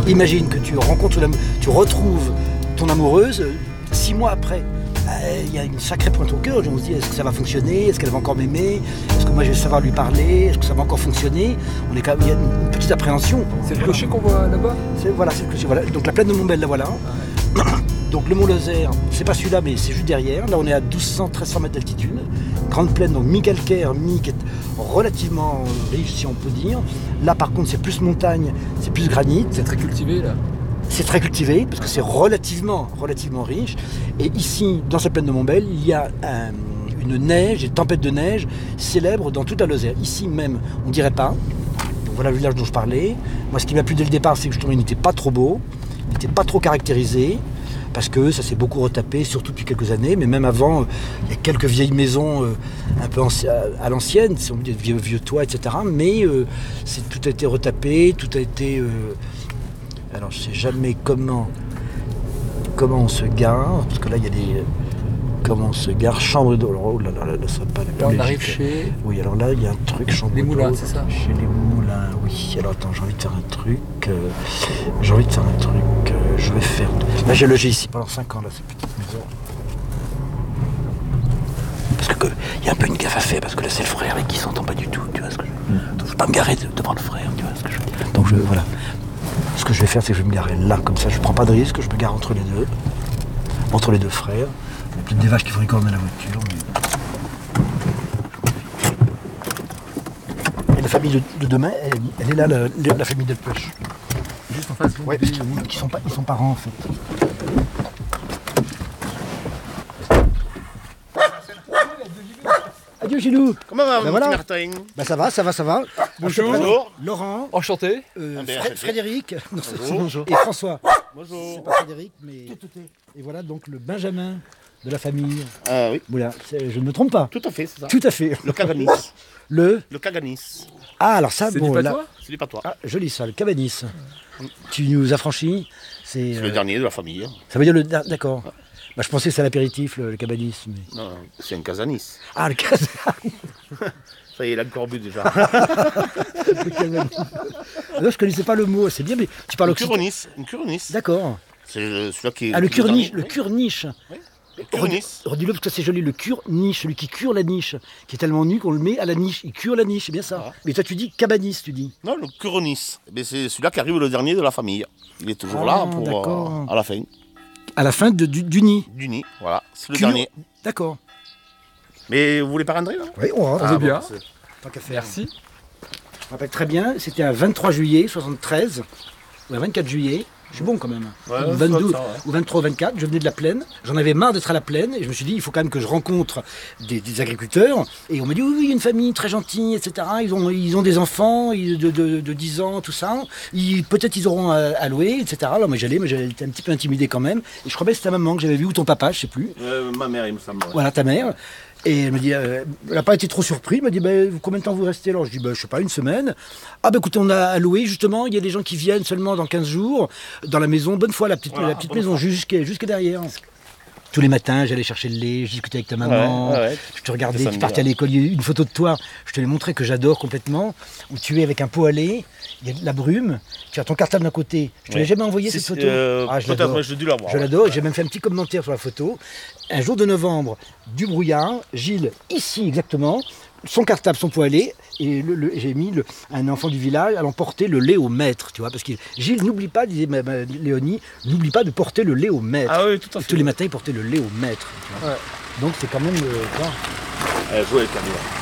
Imagine que tu retrouves ton amoureuse 6 mois après. Il y a une sacrée pointe au cœur. On se dit, est-ce que ça va fonctionner? Est-ce qu'elle va encore m'aimer? Est-ce que moi je vais savoir lui parler? Est-ce que ça va encore fonctionner? Il y a une petite appréhension. C'est le clocher qu'on voit là-bas? Voilà, c'est le clocher. Voilà. Donc la plaine de Montbel, la voilà. Ah ouais. Donc le Mont Lozère, c'est pas celui-là, mais c'est juste derrière. Là, on est à 1200-1300 mètres d'altitude. Grande plaine, donc mi-calcaire, qui est relativement riche, si on peut dire. Là, par contre, c'est plus montagne, c'est plus granit. C'est très cultivé, là? C'est très cultivé, parce que c'est relativement riche. Et ici, dans cette plaine de Montbel, il y a une neige, une tempête de neige célèbre dans toute la Lozère. Ici même, on ne dirait pas. Donc voilà le village dont je parlais. Moi, ce qui m'a plu dès le départ, c'est que je trouvais qu'il n'était pas trop beau, il n'était pas trop caractérisé, parce que ça s'est beaucoup retapé, surtout depuis quelques années. Mais même avant, il y a quelques vieilles maisons un peu à l'ancienne, des vieux toits, etc. Mais tout a été retapé, tout a été... Alors je sais jamais comment on se gare, parce que là il y a des... Comment on se gare, chambre d'eau. Oh là là, ça va pas. Là on arrive chez... Oui, alors là il y a un truc, chambre les d'eau. moulins, c'est ça? Chez les moulins, oui. Alors attends, j'ai envie de faire un truc. Je vais faire... Là j'ai logé ici pendant 5 ans, là, cette petite maison. Parce que il y a un peu une gaffe à faire, parce que là c'est le frère avec qui il s'entend pas du tout, tu vois ce que je veux dire. Donc je veux pas me garer devant le frère, tu vois ce que je veux dire. Donc voilà. Ce que je vais faire, c'est que je vais me garer là, comme ça, je prends pas de risque, je me gare entre les deux frères. Il y a peut-être des vaches qui vont rigoler dans la voiture. Mais... Et la famille de demain, elle est là, la famille de pêche. Juste en face, ouais, ils sont parents en fait. Adieu Gilou. Comment va, voilà. Martin? Ça va. Bonjour. Laurent. Enchanté. Frédéric. Bonjour. Et François. Bonjour. C'est pas Frédéric, mais... Et voilà donc le Benjamin de la famille. Ah oui. Voilà, je ne me trompe pas. Tout à fait, c'est ça. Tout à fait. Le Caganis. Le Caganis. Ah, alors ça, c'est bon, du là... patois? C'est du patois. Ah, joli ça, le Cabanis. Tu nous as franchi. C'est le dernier de la famille. Ça veut dire le... D'accord. Bah, je pensais que c'était l'apéritif, le Cabanis. Mais... Non, c'est un Casanis. Ah, le Casanis. Ça y est, il a encore bu déjà. Le Cabanis. Non, je connaissais pas le mot, c'est bien, mais tu parles occitan. Une Curonis. D'accord. C'est celui-là qui est... Ah, le curniche. Oui. Le curniche. Oui. Le Curonis. Redis-le parce que c'est joli, le cure-niche, celui qui cure la niche, qui est tellement nu qu'on le met à la niche. Il cure la niche, c'est bien ça. Ah. Mais toi, tu dis Cabanis, tu dis. Non, le Curonis. C'est celui-là qui arrive le dernier de la famille. Il est toujours là pour à la fin. À la fin du nid. Du nid, voilà. C'est le dernier. D'accord. Mais vous voulez pas rentrer là? Oui, on rentre. On veut bien. Tant qu'à faire. Merci. Je me rappelle très bien, c'était un 23 juillet 73, ou un 24 juillet. Je suis bon quand même. Ouais, ou 22, ça, ouais. ou 23 ou 24, je venais de la plaine. J'en avais marre d'être à la plaine et je me suis dit, il faut quand même que je rencontre des agriculteurs. Et on m'a dit, oui, une famille très gentille, etc. Ils ont des enfants de 10 ans, tout ça. Peut-être ils auront à louer, etc. Alors moi j'allais, mais j'étais un petit peu intimidé quand même. Et je crois que c'était ta maman que j'avais vue, ou ton papa, je sais plus. Ma mère, il me semble. Voilà, ta mère. Et elle me dit, elle n'a pas été trop surprise, elle m'a dit, combien de temps vous restez? Alors je dis, je sais pas, une semaine. Ah écoutez, on a à louer justement, il y a des gens qui viennent seulement dans 15 jours, dans la maison, bonne foi, la petite maison, jusque derrière. Tous les matins, j'allais chercher le lait, je discutais avec ta maman, je te regardais, tu partais à l'école, il y a eu une photo de toi, je te l'ai montré que j'adore complètement, où tu es avec un pot à lait, il y a de la brume, tu as ton cartable d'un côté, je te l'ai jamais envoyé cette photo. Je l'adore, j'ai dû l'avoir. Je l'adore, j'ai même fait un petit commentaire sur la photo. Un jour de novembre, du brouillard, Gilles, ici exactement, son cartable, son pot à lait, et j'ai mis un enfant du village allant porter le lait au maître, tu vois, parce que Gilles, n'oublie pas, disait Léonie, n'oublie pas de porter le lait au maître. Ah oui, tout à fait. Tous les matins, il portait le lait au maître. Tu vois. Ouais. Donc c'est quand même... jouer avec la